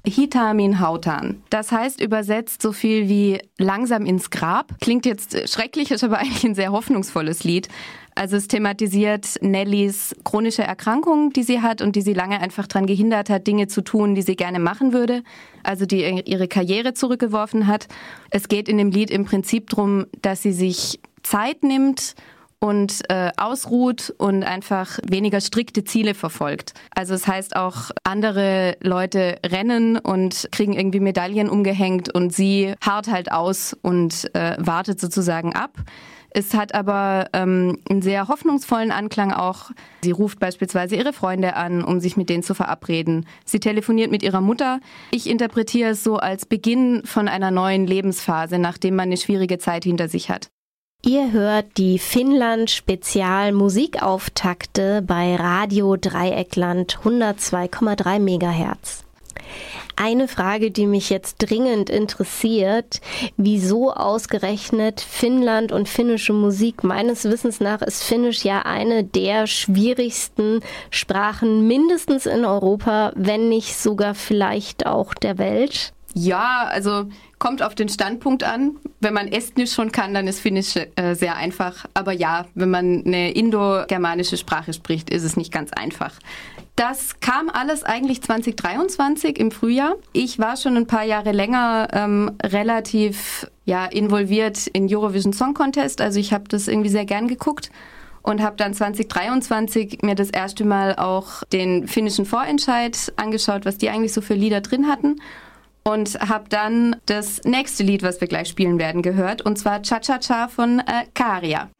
Hitamin Hautan. Das heißt übersetzt so viel wie langsam ins Grab. Klingt jetzt schrecklich, ist aber eigentlich ein sehr hoffnungsvolles Lied. Also es thematisiert Nellys chronische Erkrankung, die sie hat und die sie lange einfach daran gehindert hat, Dinge zu tun, die sie gerne machen würde. Also die ihre Karriere zurückgeworfen hat. Es geht in dem Lied im Prinzip darum, dass sie sich Zeit nimmt und ausruht und einfach weniger strikte Ziele verfolgt. Also es heißt auch, andere Leute rennen und kriegen irgendwie Medaillen umgehängt und sie harrt halt aus und wartet sozusagen ab. Es hat aber einen sehr hoffnungsvollen Anklang auch. Sie ruft beispielsweise ihre Freunde an, um sich mit denen zu verabreden. Sie telefoniert mit ihrer Mutter. Ich interpretiere es so als Beginn von einer neuen Lebensphase, nachdem man eine schwierige Zeit hinter sich hat. Ihr hört die Finnland-Spezial-Musikauftakte bei Radio Dreieckland 102,3 MHz. Eine Frage, die mich jetzt dringend interessiert: Wieso ausgerechnet Finnland und finnische Musik? Meines Wissens nach ist Finnisch ja eine der schwierigsten Sprachen, mindestens in Europa, wenn nicht sogar vielleicht auch der Welt. Ja, also kommt auf den Standpunkt an. Wenn man Estnisch schon kann, dann ist Finnisch sehr einfach. Aber ja, wenn man eine indogermanische Sprache spricht, ist es nicht ganz einfach. Das kam alles eigentlich 2023 im Frühjahr. Ich war schon ein paar Jahre länger relativ involviert in Eurovision Song Contest. Also ich habe das irgendwie sehr gern geguckt und habe dann 2023 mir das erste Mal auch den finnischen Vorentscheid angeschaut, was die eigentlich so für Lieder drin hatten. Und habe dann das nächste Lied, was wir gleich spielen werden, gehört. Und zwar Cha Cha Cha von Käärijä.